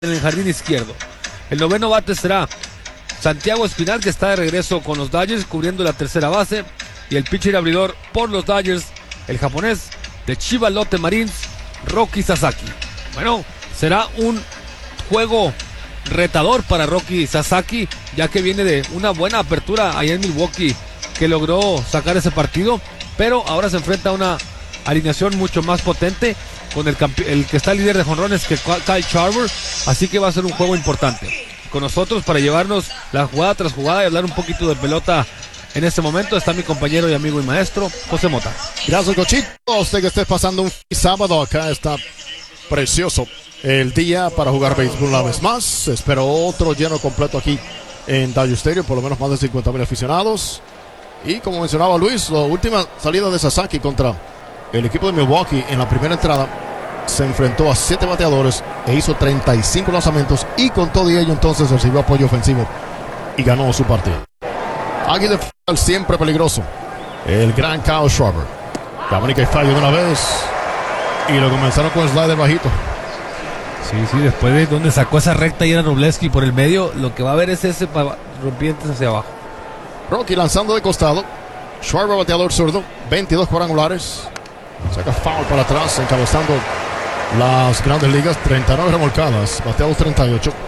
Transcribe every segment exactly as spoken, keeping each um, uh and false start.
en el jardín izquierdo. El noveno bate será Santiago Espinal, que está de regreso con los Dodgers, cubriendo la tercera base. Y el pitcher abridor por los Dodgers, el japonés de Chiba Lotte Marines, Roki Sasaki. Bueno, será un juego retador para Roki Sasaki, ya que viene de una buena apertura allá en Milwaukee, que logró sacar ese partido, pero ahora se enfrenta a una alineación mucho más potente con el, campe- el que está líder de jonrones, que Kyle Schwarber, así que va a ser un juego importante. Con nosotros para llevarnos la jugada tras jugada y hablar un poquito de pelota en este momento está mi compañero y amigo y maestro José Mota. Gracias, Cochito. Usted que esté pasando un sábado, acá está precioso el día para jugar béisbol una vez más. Espero otro lleno completo aquí en Dodger Stadium, por lo menos más de cincuenta mil aficionados. Y como mencionaba Luis, la última salida de Sasaki contra el equipo de Milwaukee en la primera entrada se enfrentó a siete bateadores e hizo treinta y cinco lanzamientos, y con todo ello entonces recibió apoyo ofensivo y ganó su partido. Aquí de final siempre peligroso, el gran Kyle Schwarber. Cabanica y fallo de una vez y lo comenzaron con el slider bajito. Sí, sí, después de donde sacó esa recta y era Robleski por el medio, lo que va a ver es ese pa- rompientes hacia abajo. Rocky lanzando de costado. Schwarber bateador zurdo, veintidós cuadrangulares. Saca foul para atrás, encabezando las grandes ligas, treinta y nueve remolcadas, bateados treinta y ocho.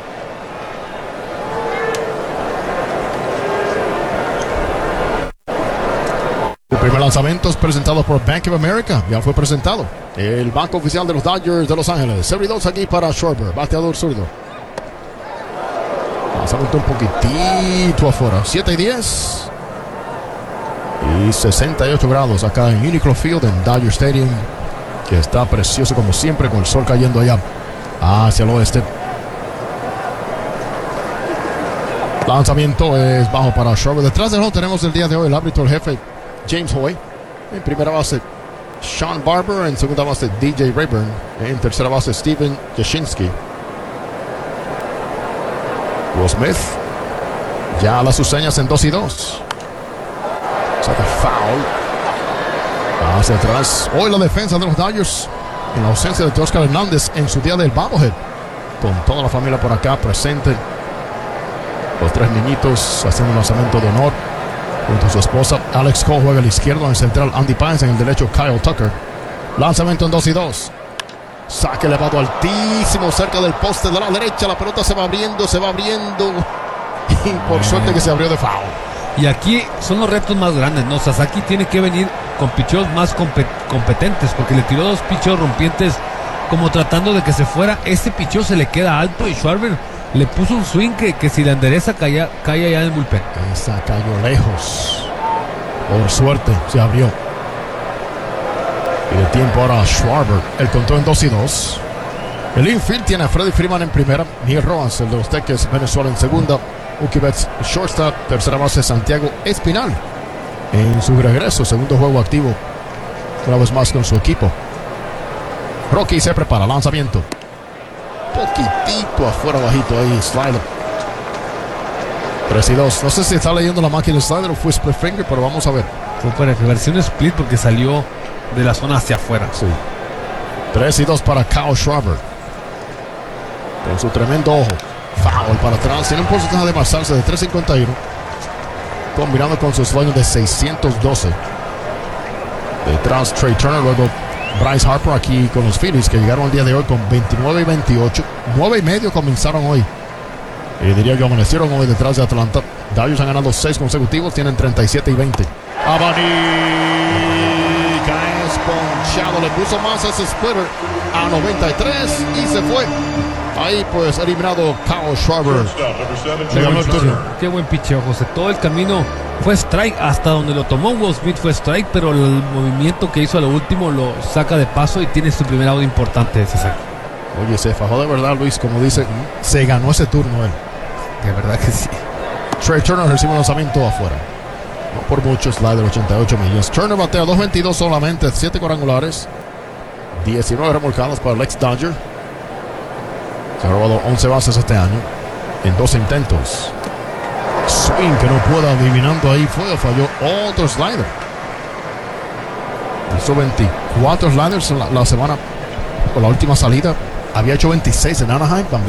El primer lanzamiento es presentado por Bank of America, ya fue presentado. El banco oficial de los Dodgers de Los Ángeles. Servidores aquí para Schwarber, bateador zurdo. Lanzamiento un poquitito afuera, siete y diez. Y sesenta y ocho grados acá en Uniclo Field, en Dodger Stadium, que está precioso como siempre, con el sol cayendo allá hacia el oeste. Lanzamiento es bajo para Schwarber. Detrás de nosotros tenemos el día de hoy el árbitro, el jefe James Hoy. En primera base Sean Barber, en segunda base D J Rayburn, en tercera base Steven Jashinsky. Will Smith ya a las sus señas en dos y dos. Saca foul hacia atrás. Hoy la defensa de los Dodgers, en la ausencia de Oscar Hernández en su día del bobblehead, con toda la familia por acá presente. Los tres niñitos haciendo un lanzamiento de honor junto a su esposa. Alex Cole juega a la izquierda, en el central Andy Pines, en el derecho Kyle Tucker. Lanzamiento en dos y dos. Saque elevado altísimo cerca del poste de la derecha. La pelota se va abriendo, se va abriendo. Y por suerte que se abrió de foul. Y aquí son los retos más grandes, ¿no? Sasaki tiene que venir con picheos más compe- competentes, porque le tiró dos picheos rompientes, como tratando de que se fuera. Este picheo se le queda alto y Schwarber le puso un swing que, que si la endereza cae, cae allá en el bullpen. Esa cayó lejos. Por suerte se abrió. Y de tiempo ahora Schwarber. El contó en dos y dos. El infield tiene a Freddie Freeman en primera, Miguel Rojas, el de los Teques Venezuela, en segunda, Mookie Betts shortstop, tercera base Santiago Espinal en su regreso, segundo juego activo una vez más con su equipo. Rocky se prepara, lanzamiento poquitito afuera, bajito ahí, slider. tres y dos. No sé si está leyendo la máquina del slider o fue split finger, pero vamos a ver. Fue para versión split porque salió de la zona hacia afuera. Sí. tres y dos para Kyle Schwarber, con su tremendo ojo. Foul para atrás. Tiene un porcentaje de pasarse de tres cincuenta y uno, combinando con sus sueños de seiscientos doce. Detrás Trey Turner, luego Bryce Harper aquí con los Phillies, que llegaron el día de hoy con veintinueve y veintiocho. nueve y medio comenzaron hoy. Y diría que amanecieron hoy detrás de Atlanta. Dodgers han ganado seis consecutivos, tienen treinta y siete y veinte. Abanica es ponchado, le puso más ese splitter a noventa y tres y se fue. Ahí pues eliminado Kyle Schwarber. Le ganó el turno. Qué buen picheo, José. Todo el camino fue strike, hasta donde lo tomó Will Smith fue strike, pero el movimiento que hizo a lo último lo saca de paso y tiene su primer out importante de ese saque. Oye, se fajó de verdad, Luis, como dice, se ganó ese turno él. De verdad que sí. Trey Turner recibe un lanzamiento afuera, no por mucho, slider ochenta y ocho millas. Turner batea dos veintidós solamente, siete cuadrangulares, diecinueve remolcadas para el ex Dodger. Se ha robado once bases este año en dos intentos. Swing que no puede, adivinando ahí fue, falló otro slider. Hizo veinticuatro sliders la, la semana, con la última salida. Había hecho veintiséis en Anaheim también.